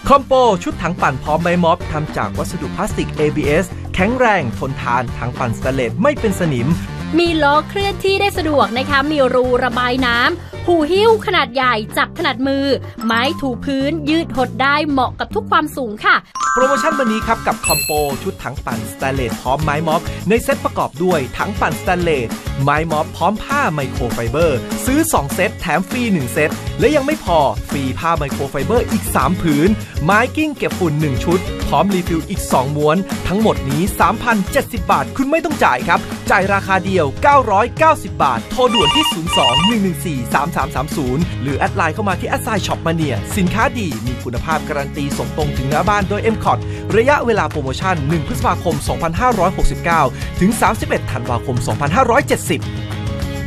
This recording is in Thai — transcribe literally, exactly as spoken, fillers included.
คอมโปชุดถังปั่นพร้อมไม้ม็อบทำจากวัสดุพลาสติก เอ บี เอส แข็งแรงทนทานถังปั่นสแตนเลสไม่เป็นสนิมมีล้อเคลื่อนที่ได้สะดวกนะคะมีรูระบายน้ำหูหิ้วขนาดใหญ่จับถนัดมือไม้ถูพื้นยืดหดได้เหมาะกับทุกความสูงค่ะโปรโมชั่นวันนี้ครับกับคอมโปชุดถังปั่นสแตนเลสพร้อมไม้ม็อบในเซตประกอบด้วยถังปั่นสแตนเลสไม้ม็อบพร้อมผ้าไมโครไฟเบอร์ซื้อสองเซตแถมฟรีหนึ่งเซตและยังไม่พอฟรีผ้าไมโครไฟเบอร์อีกสามผืนไม้กิ้งเก็บฝุ่นหนึ่งชุดพร้อมรีฟิลอีกสองม้วนทั้งหมดนี้ สามพันเจ็ดสิบ บาทคุณไม่ต้องจ่ายครับจ่ายราคาเดียวเก้าร้อยเก้าสิบบาทโทรด่วนที่ศูนย์ สอง หนึ่ง หนึ่ง สี่ สาม สาม สาม ศูนย์หรือแอดไลน์เข้ามาที่แอดไซน์ช็อปมาเนียสินค้าดีมีคุณภาพการันตีส่งตรงถึงหน้าบ้านโดย เอ็ม คอท ระยะเวลาโปรโมชั่นหนึ่งพฤษภาคมสองพันห้าร้อยหกสิบเก้าถึงสามสิบเอ็ดธันวาคมสองพันห้าร้อยเจ็ดสิบ